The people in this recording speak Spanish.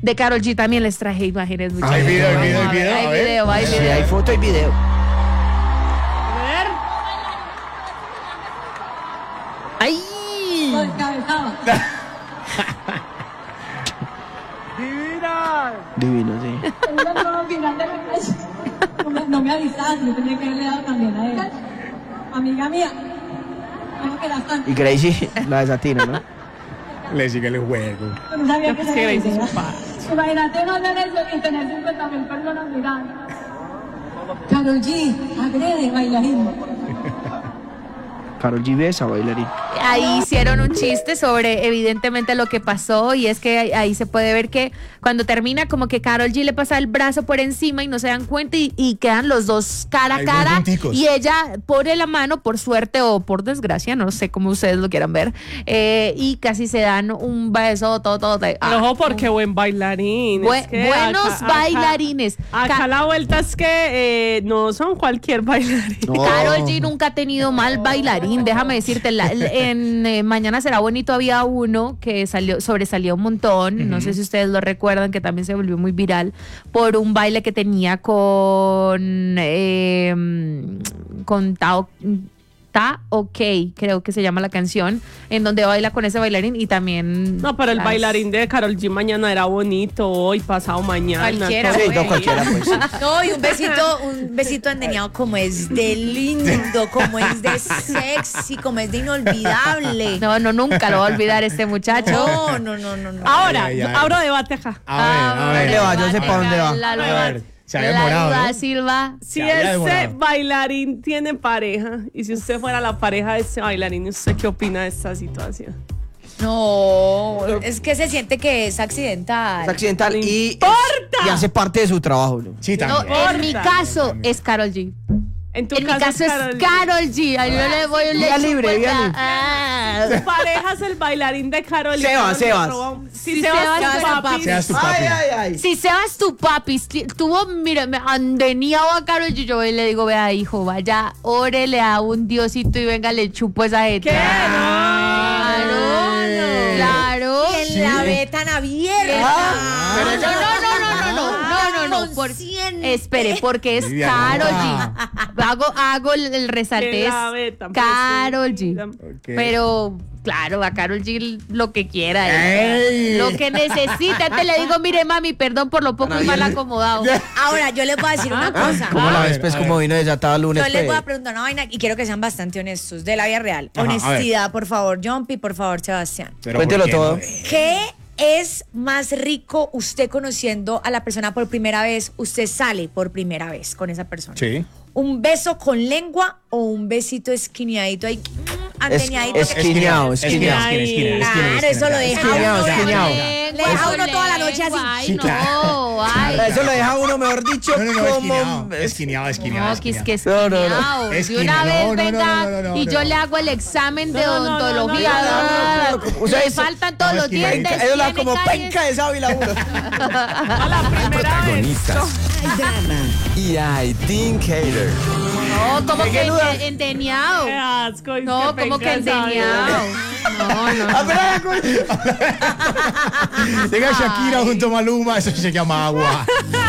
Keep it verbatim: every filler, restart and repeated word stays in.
De Karol G también les traje imágenes. Hay video, hay video, hay video. Hay video, hay video. Sí, hay foto y video. A ver. ¡Ay! Divino, sí. No me, no me avisaste, yo tenía que haberle dado también a él. Amiga mía. Y Gracie la desatina, ¿no? Le sigue el juego. Yo no sabía que Sí, se Gracie era. es su padre. Imagínate no hablar eso y tener cincuenta mil personas mirando. Karol G, agrede bailarín. Karol G besa bailarín. Ahí hicieron un chiste sobre evidentemente lo que pasó y es que ahí, ahí se puede ver que cuando termina como que Karol G le pasa el brazo por encima y no se dan cuenta y, y quedan los dos cara a Hay cara dos punticos. y ella pone la mano por suerte o por desgracia, no sé cómo ustedes lo quieran ver, eh, y casi se dan un beso todo, todo. todo. Ah, Ojo, porque buen bailarín. bu- es que buenos acá- acá- bailarines. Acá, Ca- la vuelta es que eh, no son cualquier bailarín. No. Karol G nunca ha tenido mal bailarín, déjame decirte, la- en eh, Mañana Será Bonito había uno que salió, sobresalió un montón, uh-huh. No sé si ustedes lo recuerdan, que también se volvió muy viral por un baile que tenía con eh, con Tao Ta OK, creo que se llama la canción, en donde baila con ese bailarín y también... No, pero el las- bailarín de Karol G mañana era bonito, hoy, pasado mañana. Cualquiera, todo. Sí, güey. no cualquiera, pues. Sí. No, y un besito, un besito andeñado como es de lindo, como es de sexy, como es de inolvidable. No, no, nunca lo va a olvidar este muchacho. No, no, no, no, no. Ahora, Ay, ay, ay. abro debate acá. A ver, a Ah, ver. le va, yo sé pa' dónde va. La- A ver, se había la- demorado, la- ¿no? Silva. Si Se había ese demorado. bailarín tiene pareja, y si usted fuera la pareja de ese bailarín, ¿usted qué opina de esta situación? No, es que se siente que es accidental. Es accidental No y, importa. y hace parte de su trabajo, ¿no? Sí, No, también. en mi caso es Karol G. En tu En mi caso es Karol G. Karol G. Ay, yo le voy a Vía libre, vía libre. Tu pareja es el bailarín de Karol G. Sebas, ¿Dónde Sebas. roba- Si Si Sebas, Sebas, tu Sebas, papi. Seas tu papi. Ay, ay, ay. Si Sebas tu papi sti- tuvo, mire, me andeniado a Karol G, yo le digo, vea, hijo, vaya, ore, le da un diosito y venga, le chupo esa jeta. ¿Qué? Claro, claro. Y en la ve tan abierta. Ah, no, no, no, no, no, no, no, no, no, por- Consciente. espere, porque es Lidia, Karol no. G. Hago, hago el, el resalte, Que es la ve tan Karol G. presumida. Ok. Pero, claro, a Karol G lo que quiera, Ey. lo que necesita. Te le digo, mire, mami, perdón por lo poco y mal acomodado. Ahora, yo les voy a decir una cosa. ¿Cómo la A ves, ver, pues, a como ver. vino desatada lunes? Yo les voy a pues? preguntar una vaina y quiero que sean bastante honestos de la vida real. Ajá, a ver. Honestidad, por favor, Jumpy, por favor, Sebastián. Pero Cuéntelo ¿por qué todo. no? ¿Qué es más rico usted conociendo a la persona por primera vez? Usted sale por primera vez con esa persona. Sí. ¿Un beso con lengua o un besito esquineadito ahí? mm, Es- Anteñadito. que- Esquineado, esquineado. Esquina, esquina, esquina, esquina, Claro, eso lo deja Esquineado, uno. esquineado. Le deja uno toda la noche así. Ay, Sí, no, claro. ay. Eso lo deja uno, mejor dicho, No, no, no, como... esquineado. Esquineado, esquineado. No, que es esquineado. que es No, no, no. esquineado. De una Esquineado. vez No, no, venga no, no, no, y no, yo no. le hago el examen de No, no, no, odontología. no, no, no, no, no, no. Le Ustedes- faltan todos no, los esquineadito. dientes. Eso lo da tiene como caries. penca de sábila uno. A la primera vez. Protagonistas. Y hay Dean Cater. No, como ¿Qué que duda? ente- enteñado. Qué asco. y No, qué como que penca esa enteñado. No, no. Apenas con- Llega Shakira junto a Maluma, eso se llama agua.